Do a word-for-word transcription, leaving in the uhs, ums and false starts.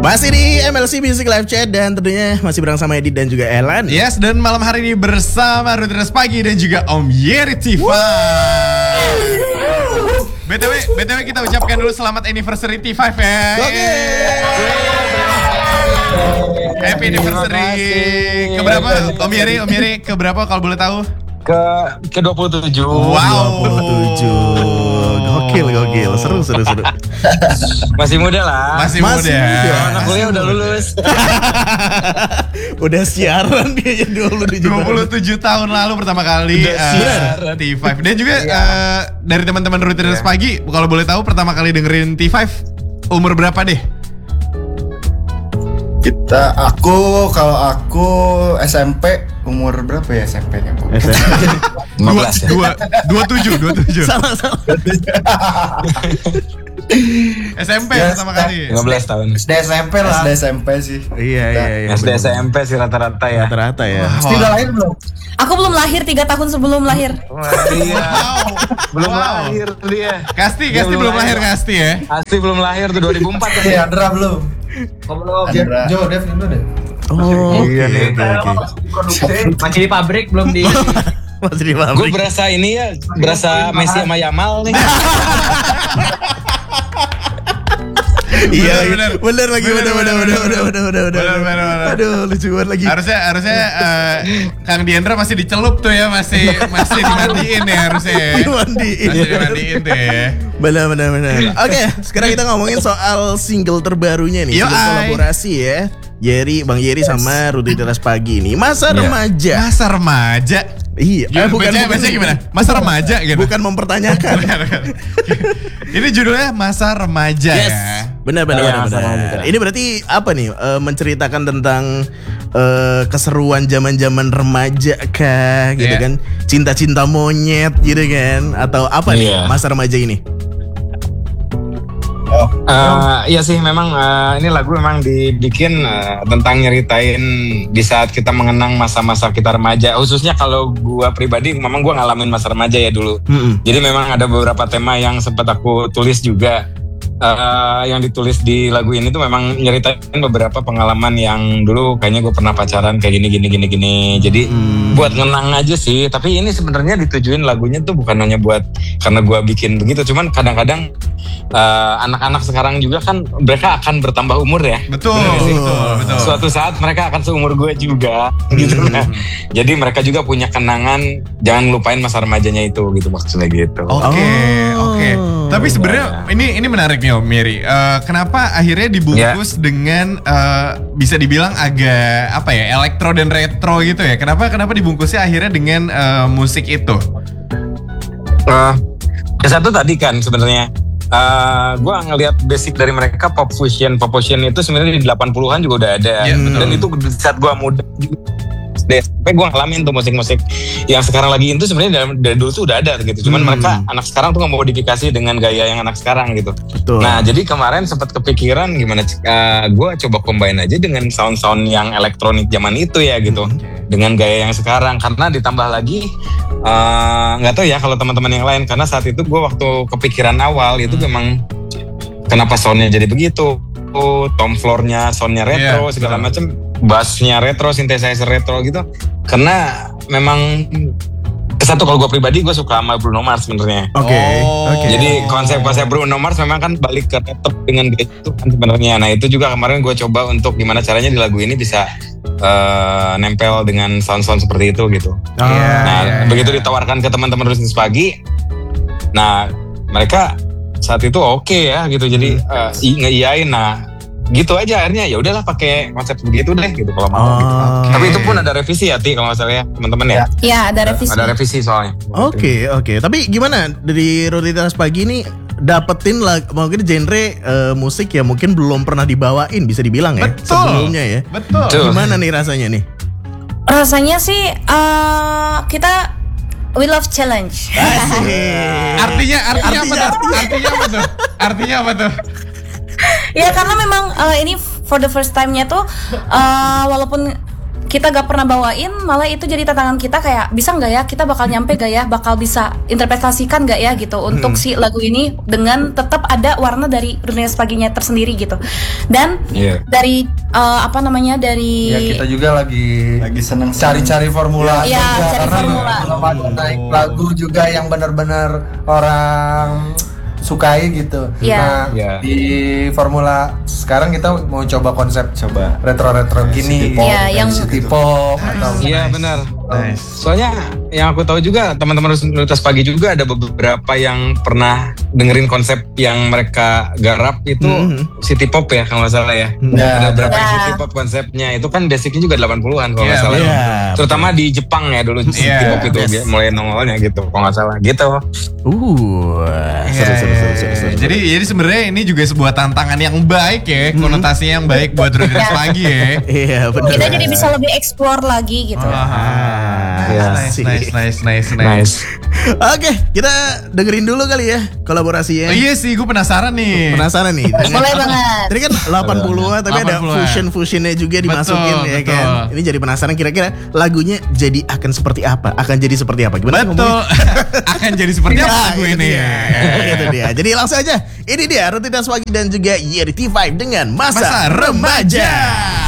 Masih di M L C Music Live Chat dan tentunya masih bersama Edit dan juga Elan. Yes, dan malam hari ini bersama Rutinitas Pagi dan juga Om Yeri T lima. B T W, B T W kita ucapkan dulu selamat anniversary T lima ya. Oke. Happy anniversary. Keberapa Om Yeri? Om Yeri keberapa kalau boleh tahu? Ke ke dua puluh tujuh. Wow. dua puluh tujuh. Gokil, gokil. Seru, seru, seru. Masih muda lah. Masih, Masih muda. muda. Anak kuliah udah lulus. Udah siaran kayaknya dua puluh tujuh. dua puluh tujuh tahun lalu pertama kali uh, T lima. Dan juga uh, dari teman-teman Rutinitas Pagi, kalau boleh tahu pertama kali dengerin T lima umur berapa deh? Kita, aku, kalau aku S M P umur berapa ya S M P-nya? S M P. lima belas ya. Dua, dua tujuh, dua tujuh. Salah, salah. S M P Yes, pertama kali. lima belas tahun. S D S M P lah. S D S M P sih. Iya, iya, iya. S D S M P sih rata-rata ya. Rata-rata ya. Pasti udah lahir belum? Aku belum lahir, tiga tahun sebelum lahir. Iya. Wow. Belum Wow. lahir dia. Kasti, Dia Kasti belum belum lahir, lahir. Kasti ya. Asli belum lahir tuh dua ribu empat kan. Iya, Andra belum. Belum. Andra. Jo, Dev dulu deh. Oh, Iya oke, nih. oke, oke. Produksi masih di pabrik belum di. Masih di Gue pabrik. berasa ini ya, berasa Messi sama Yamal nih. Iya, Bener, bener, bener lagi, bener, bener, bener, bener, bener, bener, bener. Bener, bener, bener. Aduh, lucu banget lagi. Harusnya harusnya uh, Kang Diendra masih dicelup tuh ya, masih masih dimandiin ya harusnya. ya. Dimandiin. Masih dimandiin tuh ya. Benar, benar, benar. Oke, sekarang kita ngomongin soal single terbarunya nih, Yo, single ay. kolaborasi ya. Yeri, Bang Yeri sama Rutinitas Pagi nih. Masa remaja. Masa remaja. Iya, Gimana, bacanya, bacanya gimana? Masa remaja gitu. Bukan mempertanyakan. Ini judulnya Masa Remaja Yes. ya. Benar, benar, Iya, benar, masa benar. remaja. Ini berarti apa nih? Eh, menceritakan tentang eh, keseruan zaman-zaman remaja kah, gitu Iya. kan? Cinta-cinta monyet, gitu kan? Atau apa nih Iya. masa remaja ini? Eh, iya sih memang eh, ini lagu memang dibikin eh, tentang nyeritain di saat kita mengenang masa-masa kita remaja. Khususnya kalau gua pribadi memang gua ngalamin masa remaja ya dulu. Mm-mm. Jadi memang ada beberapa tema yang sempat aku tulis juga. Eh, yang ditulis di lagu ini tuh memang nyeritain beberapa pengalaman yang dulu kayaknya gue pernah pacaran kayak gini gini gini gini. Jadi Hmm. buat ngenang aja sih. Tapi ini sebenarnya ditujuin lagunya tuh bukan hanya buat karena gue bikin begitu. Cuman kadang-kadang eh, anak-anak sekarang juga kan mereka akan bertambah umur ya. Betul, Betul. betul, betul. Suatu saat mereka akan seumur gue juga gitu nah. Jadi mereka juga punya kenangan, jangan lupain masa remajanya itu gitu maksudnya gitu. Oke, Oh. oke. Tapi sebenarnya ini ini menarik nih Om Mary. Eh, kenapa akhirnya dibungkus dengan eh, bisa dibilang agak apa ya, elektro dan retro gitu ya? Kenapa kenapa dibungkusnya akhirnya dengan eh, musik itu? Uh, yang satu tadi kan sebenarnya uh, gue ngelihat basic dari mereka pop fusion, pop fusion itu sebenarnya di delapan puluhan juga udah ada. Iya, betul. Dan itu di saat gue muda dari S M P gue ngalamin tuh musik-musik yang sekarang lagi itu sebenarnya dari, dari dulu tuh udah ada gitu. Cuman Hmm. mereka anak sekarang tuh ngemodifikasi dengan gaya yang anak sekarang gitu. Betul. Nah jadi kemarin sempat kepikiran gimana uh, gue coba combine aja dengan sound-sound yang elektronik zaman itu ya gitu. Dengan gaya yang sekarang karena ditambah lagi nggak uh, tahu ya kalau teman-teman yang lain karena saat itu gue waktu kepikiran awal itu memang kenapa soundnya jadi begitu, tom floornya soundnya retro Iya, segala betul. macam, bassnya retro, synthesizer retro gitu karena memang satu kalau gue pribadi gue suka sama Bruno Mars sebenarnya. Oke, Oh. oke. Jadi konsep-konsep Bruno Mars memang kan balik ke retro dengan gaya itu kan sebenarnya. Nah itu juga kemarin gue coba untuk gimana caranya di lagu ini bisa uh, nempel dengan sound-sound seperti itu gitu. Ah, Iya, Nah iya, begitu iya. ditawarkan ke teman-teman Rutinitas Pagi, nah mereka saat itu oke ya gitu. Jadi uh, i- ngeiyain. Nah gitu aja akhirnya ya udahlah pakai konsep begitu deh gitu kalau mau. gitu. Oke. Tapi itu pun ada revisi ya Ti kalau nggak salah ya teman-teman ya. Ya, ada revisi. Ada revisi soalnya. Oke, oke. Tapi gimana dari Rutinitas Pagi ini dapetin lah mungkin genre eh, musik yang mungkin belum pernah dibawain bisa dibilang ya Betul. sebelumnya ya. Betul. Betul. Gimana nih rasanya nih? Rasanya sih eh, kita we love challenge. Artinya artinya apa tuh? Artinya apa tuh? Artinya apa tuh? Ya karena memang eh, ini for the first time-nya tuh eh, walaupun kita gak pernah bawain, malah itu jadi tantangan kita kayak bisa nggak ya, kita bakal nyampe gak ya, bakal bisa interpretasikan gak ya gitu untuk si lagu ini dengan tetap ada warna dari Rutinitas Paginya tersendiri gitu. Dan Iya. dari uh, apa namanya dari Ya kita juga lagi Lagi seneng cari-cari formula Iya, juga, cari karena formula. belum ada naik lagu juga yang benar-benar orang sukai gitu. Iya. Nah, Iya. di formula sekarang kita mau coba konsep Coba. retro-retro gini, City pop, Iya, yang- city pop atau Iya benar. Nice. Soalnya yang aku tahu juga teman-teman Rutinitas Pagi juga ada beberapa yang pernah dengerin konsep yang mereka garap itu Mhm. city pop ya kalau nggak salah ya. Ya, Ada beberapa Ya. city pop konsepnya itu kan basicnya juga delapan puluhan kalau Iya, nggak salah. Iya, Terutama di Jepang ya dulu city Iya, pop itu yes. mulai nongolnya gitu kalau nggak salah gitu. Uh, seru, Iya, seru, iya, seru, seru, iya. seru. Jadi jadi sebenarnya ini juga sebuah tantangan yang baik ya, konotasinya yang baik buat Rutinitas Iya. Pagi ya. Iya benar. kita jadi bisa lebih explore lagi gitu. Ah, Iya nice, sih. nice, nice, nice, nice. Nice. Oke, kita dengerin dulu kali ya kolaborasinya. Oh iya sih, gue penasaran nih. Penasaran nih. dengan- Boleh banget. Tadi kan delapan puluhan tapi ada delapan puluhan. fusion-fusionnya juga dimasukin Betul, ya betul. kan. Ini jadi penasaran kira-kira lagunya jadi akan seperti apa? Akan jadi seperti apa? Gimana sih Betul. ngomongnya? Akan jadi seperti apa Nah, lagu itu ini? dia. Itu dia. Jadi langsung aja. Ini dia Rutinitas Pagi dan juga Yeri T lima dengan Masa, Masa Remaja. Remaja.